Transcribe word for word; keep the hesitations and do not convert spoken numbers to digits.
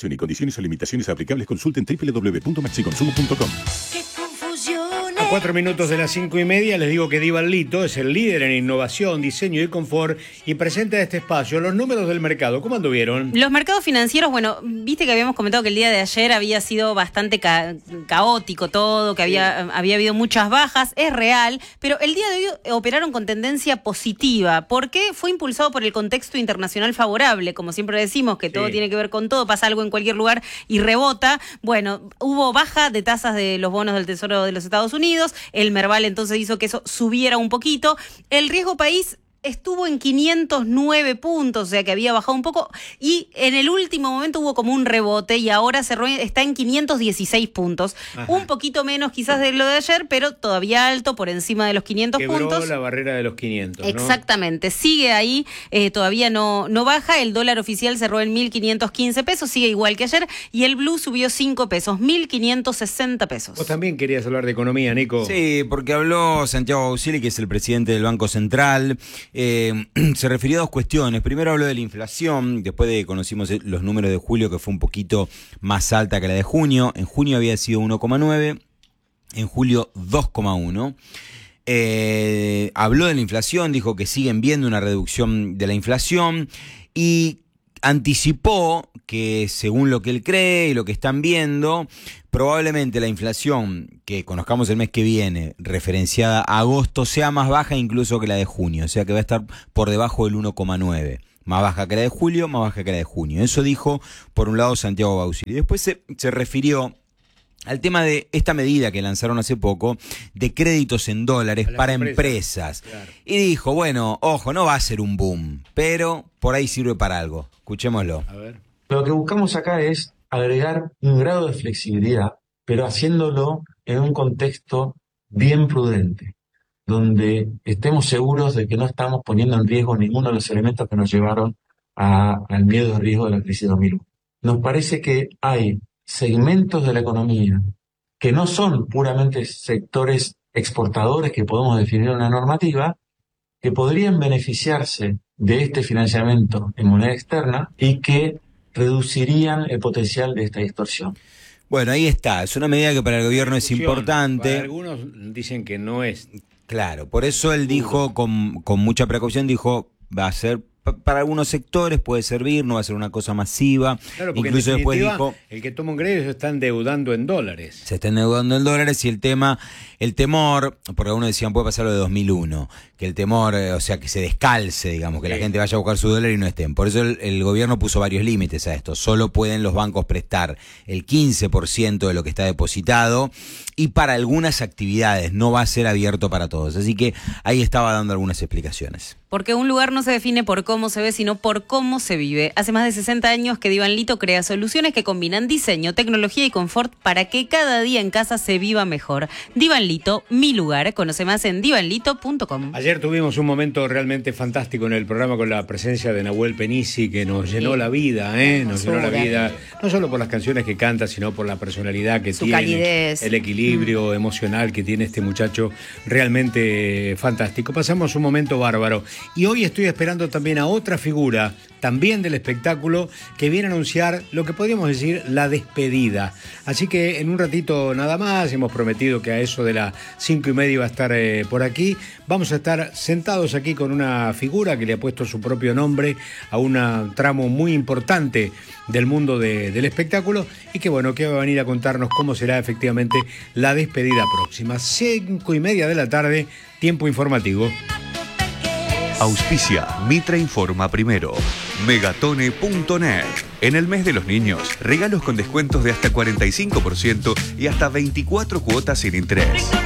Información y condiciones o limitaciones aplicables consulten doble u doble u doble u punto maxiconsumo punto com. A cuatro minutos de las cinco y media les digo que Divan Lito es el líder en innovación, diseño y confort y presenta este espacio los números del mercado. ¿Cómo anduvieron? Los mercados financieros, bueno, viste que habíamos comentado que el día de ayer había sido bastante ca- caótico todo, que había, sí. había habido muchas bajas, es real, pero el día de hoy operaron con tendencia positiva. ¿Por qué? Fue impulsado por el contexto internacional favorable, como siempre decimos, que todo sí. tiene que ver con todo, pasa algo en cualquier lugar y rebota. Bueno, hubo baja de tasas de los bonos del Tesoro de los Estados Unidos, el Merval entonces hizo que eso subiera un poquito. El riesgo país estuvo en quinientos nueve puntos, o sea que había bajado un poco, y en el último momento hubo como un rebote y ahora cerró, está en quinientos dieciséis puntos. Ajá. Un poquito menos quizás de lo de ayer, pero todavía alto, por encima de los quinientos Quebró puntos. La barrera de los quinientos, ¿no? Exactamente, sigue ahí, eh, todavía no, no baja. El dólar oficial cerró en mil quinientos quince pesos, sigue igual que ayer, y el blue subió cinco pesos, mil quinientos sesenta pesos. Vos también querías hablar de economía, Nico. Sí, porque habló Santiago Bausili, que es el presidente del Banco Central. Eh, se refirió a dos cuestiones. Primero habló de la inflación, después de conocimos los números de julio, que fue un poquito más alta que la de junio. En junio había sido uno coma nueve, en julio dos coma uno. Eh, habló de la inflación, dijo que siguen viendo una reducción de la inflación y anticipó que, según lo que él cree y lo que están viendo, probablemente la inflación que conozcamos el mes que viene, referenciada a agosto, sea más baja incluso que la de junio, o sea que va a estar por debajo del uno coma nueve. Más baja que la de julio, más baja que la de junio. Eso dijo, por un lado, Santiago Bausili. Y después se, se refirió al tema de esta medida que lanzaron hace poco de créditos en dólares para empresas. empresas. Claro. Y dijo, bueno, ojo, no va a ser un boom, pero por ahí sirve para algo. Escuchémoslo. A ver. Lo que buscamos acá es agregar un grado de flexibilidad, pero haciéndolo en un contexto bien prudente, donde estemos seguros de que no estamos poniendo en riesgo ninguno de los elementos que nos llevaron a, al miedo y riesgo de la crisis dos mil uno. Nos parece que hay segmentos de la economía que no son puramente sectores exportadores que podemos definir en una normativa, que podrían beneficiarse de este financiamiento en moneda externa y que reducirían el potencial de esta distorsión. Bueno, ahí está. Es una medida que para el gobierno es importante. Para algunos dicen que no es. Claro, por eso él dijo con, con mucha precaución, dijo, va a ser para algunos sectores, puede servir, no va a ser una cosa masiva. Claro, porque incluso después dijo, el que toma un crédito se está endeudando en dólares. Se está endeudando en dólares y el tema, el temor, porque algunos decían puede pasar lo de dos mil uno, que el temor, o sea, que se descalce, digamos, que sí. la gente vaya a buscar su dólar y no estén. Por eso el, el gobierno puso varios límites a esto. Solo pueden los bancos prestar el quince por ciento de lo que está depositado y para algunas actividades, no va a ser abierto para todos. Así que ahí estaba dando algunas explicaciones. Porque un lugar no se define por cómo se ve, sino por cómo se vive. Hace más de sesenta años que Divan Lito crea soluciones que combinan diseño, tecnología y confort para que cada día en casa se viva mejor. Divan Lito, mi lugar. Conoce más en divan lito punto com. Ayer tuvimos un momento realmente fantástico en el programa con la presencia de Nahuel Penisi, que nos llenó sí. la vida, ¿eh? Nos llenó la vida, no solo por las canciones que canta, sino por la personalidad que Su tiene, calidez. el equilibrio mm. emocional que tiene este muchacho, realmente fantástico. Pasamos un momento bárbaro. Y hoy estoy esperando también a otra figura, también del espectáculo, que viene a anunciar lo que podríamos decir la despedida. Así que en un ratito nada más, hemos prometido que a eso de las cinco y media va a estar eh, por aquí. Vamos a estar sentados aquí con una figura que le ha puesto su propio nombre a un tramo muy importante del mundo de, del espectáculo y que bueno, que va a venir a contarnos cómo será efectivamente la despedida próxima. Cinco y media de la tarde, tiempo informativo. Auspicia Mitra Informa Primero. Megatone punto net. En el mes de los niños, regalos con descuentos de hasta cuarenta y cinco por ciento y hasta veinticuatro cuotas sin interés.